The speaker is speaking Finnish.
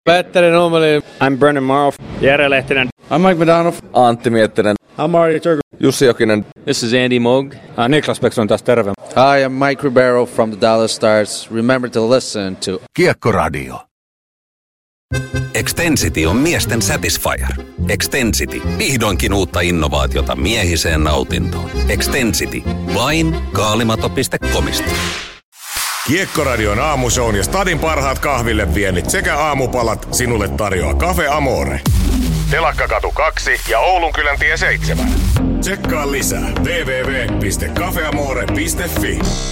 Petteri Nummeli. I'm Brennan Morrow. Jere Lehtinen. I'm Mike McDonough. Antti Miettinen. I'm Mario Turku. Jussi Jokinen. This is Andy Moog. Niklas Bäckström taas terve. Hi, I'm Mike Ribeiro from the Dallas Stars. Remember to listen to Kiekkoradio. Extensity on miesten satisfier. Extensity. Vihdoinkin uutta innovaatiota miehiseen nautintoon. Extensity. Vain kaalimato.comista. Kiekkoradion aamushown ja stadin parhaat kahvilleviennit sekä aamupalat sinulle tarjoaa Cafe Amore. Telakkakatu 2 ja Oulunkyläntie 7. Tsekkaa lisää www.cafeamore.fi.